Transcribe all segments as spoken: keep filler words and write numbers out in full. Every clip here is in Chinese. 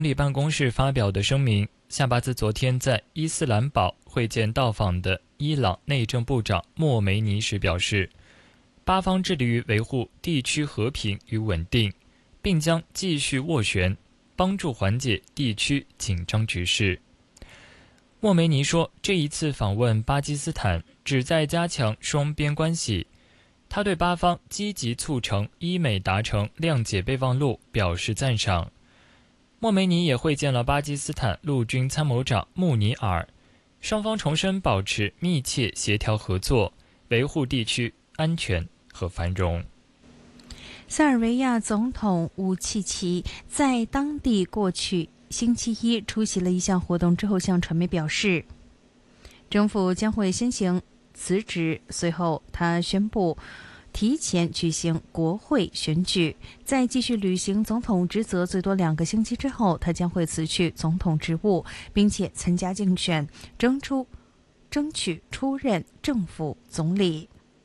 理办公室发表的声明，夏巴兹昨天在伊斯兰堡会见到访的伊朗内政部长莫梅尼时表示，巴方致力于维护地区和平与稳定，并将继续斡旋，帮助缓解地区紧张局势。莫梅尼说，这一次访问巴基斯坦旨在加强双边关系，他对巴方积极促成伊美达成谅解备忘录表示赞赏。莫梅尼也会见了巴基斯坦陆军参谋长穆尼尔，双方重申保持密切协调合作，维护地区安全和繁荣。 塞尔维亚总统武契奇在当地过去星期一出席了一项活动之后，向传媒表示，政府将会先行辞职，随后他宣布提前举行国会选举，在继续履行总统职责最多两个星期之后，他将会辞去总统职务，并且参加竞选，争出争取出任政府总理。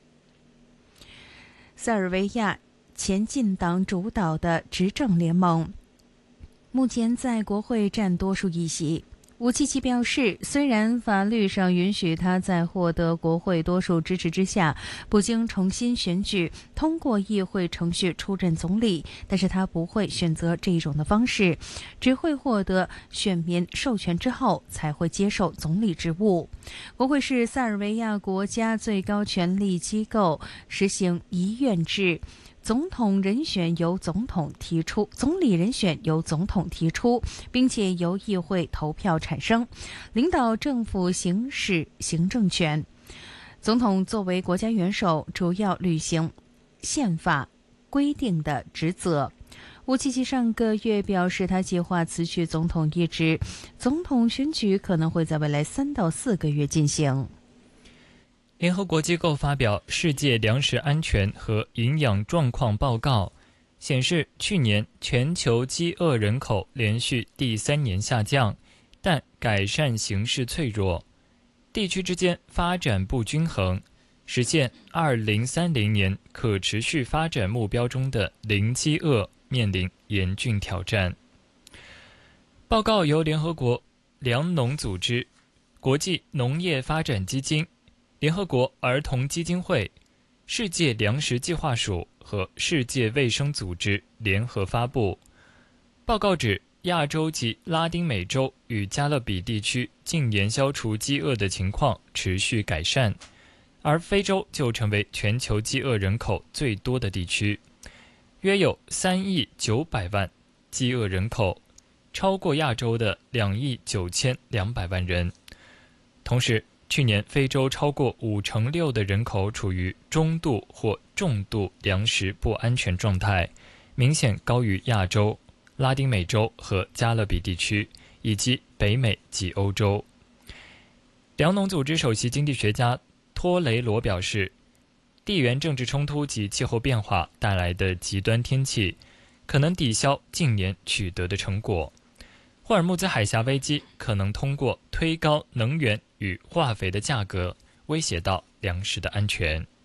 塞尔维亚前进党主导的执政联盟目前在国会占多数议席。武契奇表示，虽然法律上允许他在获得国会多数支持之下，不经重新选举通过议会程序出任总理，但是他不会选择这种的方式，只会获得选民授权之后才会接受总理职务。国会是塞尔维亚国家最高权力机构，实行一院制，总统人选由总统提出，总理人选由总统提出，并且由议会投票产生，领导政府行使行政权。总统作为国家元首，主要履行宪法规定的职责。武契奇上个月表示，他计划辞去总统一职，总统选举可能会在未来三到四个月进行。 联合国机构发表世界粮食安全和营养状况报告，显示去年全球饥饿人口连续第三年下降，但改善形势脆弱，地区之间发展不均衡，实现二零三零年可持续发展目标中的零饥饿面临严峻挑战。报告由联合国粮农组织、国际农业发展基金、联合国儿童基金会、世界粮食计划署和世界卫生组织联合发布。报告指，亚洲及拉丁美洲与加勒比地区近年消除饥饿的情况持续改善，而非洲就成为全球饥饿人口最多的地区，约有三亿九百万饥饿人口，超过亚洲的两亿九千两百万人。同时，去年非洲超过五成六的人口处于中度或重度粮食不安全状态，明显高于亚洲、拉丁美洲和加勒比地区，以及北美及欧洲。粮农组织首席经济学家托雷罗表示，地缘政治冲突及气候变化带来的极端天气可能抵消近年取得的成果。霍尔木兹海峡危机可能通过推高能源与化肥的价格，威胁到粮食的安全。